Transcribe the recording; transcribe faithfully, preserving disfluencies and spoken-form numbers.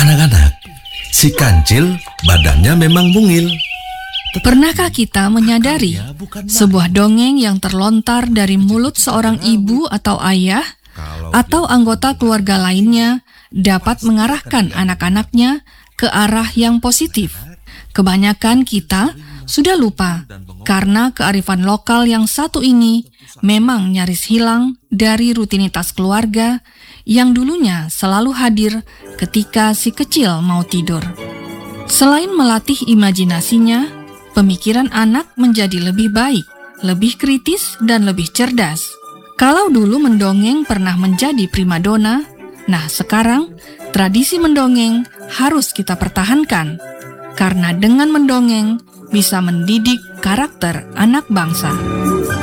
Anak-anak, si Kancil badannya memang mungil. Pernahkah kita menyadari sebuah dongeng yang terlontar dari mulut seorang ibu atau ayah atau anggota keluarga lainnya dapat mengarahkan anak-anaknya ke arah yang positif? Kebanyakan kita sudah lupa karena kearifan lokal yang satu ini memang nyaris hilang dari rutinitas keluarga yang dulunya selalu hadir ketika si kecil mau tidur. Selain melatih imajinasinya, pemikiran anak menjadi lebih baik, lebih kritis, dan lebih cerdas. Kalau dulu mendongeng pernah menjadi primadona, nah sekarang tradisi mendongeng harus kita pertahankan. Karena dengan mendongeng bisa mendidik karakter anak bangsa.